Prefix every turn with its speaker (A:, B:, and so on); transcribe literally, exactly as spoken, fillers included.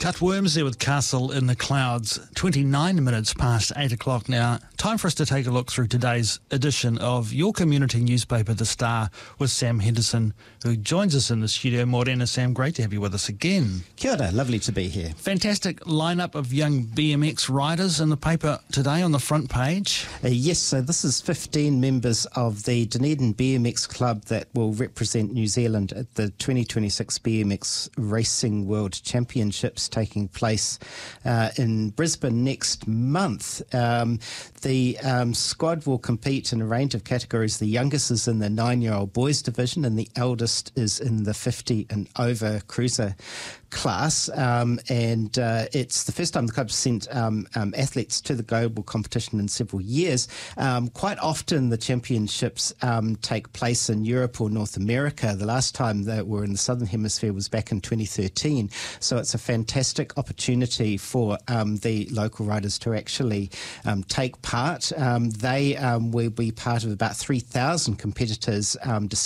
A: Cut Worms there with Castle in the Clouds. twenty-nine minutes past eight o'clock now. Time for us to take a look through today's edition of your community newspaper, The Star, with Sam Henderson, who joins us in the studio. Morena, Sam, great to have you with us again.
B: Kia ora, lovely to be here.
A: Fantastic lineup of young B M X riders in the paper today on the front page.
B: Uh, yes, so this is fifteen members of the Dunedin B M X Club that will represent New Zealand at the twenty twenty-six B M X Racing World Championships taking place uh, in Brisbane next month. Um, the um, squad will compete in a range of categories. The youngest is in the nine-year-old boys division and the eldest is in the fifty and over cruiser class, um, and uh, it's the first time the club has sent um, um, athletes to the global competition in several years. Um, quite often the championships um, take place in Europe or North America. The last time they were in the Southern Hemisphere was back in twenty thirteen, so it's a fantastic opportunity for um, the local riders to actually um, take part. Um, they um, will be part of about three thousand competitors um,